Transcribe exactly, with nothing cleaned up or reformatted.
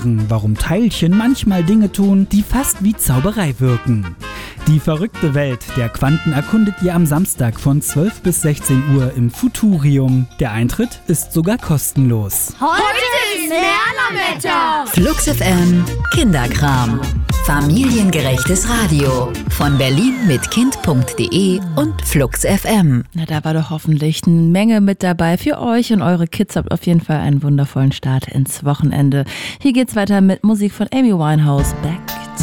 erklären, warum Teilchen manchmal Dinge tun, die fast wie Zauberei wirken. Die verrückte Welt der Quanten erkundet ihr am Samstag von zwölf bis sechzehn Uhr im Futurium. Der Eintritt ist sogar kostenlos. Heute ist Lernerwetter! Flux F M Kinderkram. Familiengerechtes Radio von Berlin mit Kind punkt de und Flux F M. Na, da war doch hoffentlich eine Menge mit dabei für euch und eure Kids. Habt auf jeden Fall einen wundervollen Start ins Wochenende. Hier geht's weiter mit Musik von Amy Winehouse, Back